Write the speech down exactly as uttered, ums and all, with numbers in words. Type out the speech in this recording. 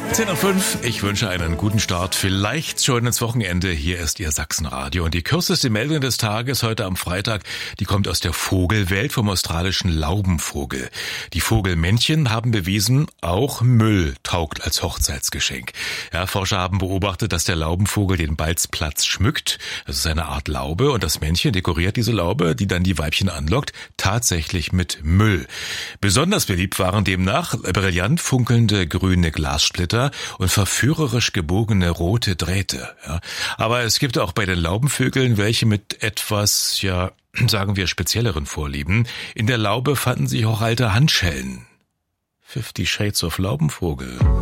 zehn Uhr fünf, ich wünsche einen guten Start, vielleicht schon ins Wochenende. Hier ist Ihr Sachsenradio und die kürzeste Meldung des Tages heute am Freitag, die kommt aus der Vogelwelt vom australischen Laubenvogel. Die Vogelmännchen haben bewiesen, auch Müll taugt als Hochzeitsgeschenk. Ja, Forscher haben beobachtet, dass der Laubenvogel den Balzplatz schmückt. Das ist eine Art Laube und das Männchen dekoriert diese Laube, die dann die Weibchen anlockt, tatsächlich mit Müll. Besonders beliebt waren demnach brillant funkelnde grüne Glassplitter und verführerisch gebogene rote Drähte. Ja. Aber es gibt auch bei den Laubenvögeln welche mit etwas, ja, sagen wir, spezielleren Vorlieben. In der Laube fanden sich auch alte Handschellen. Fifty Shades of Laubenvogel.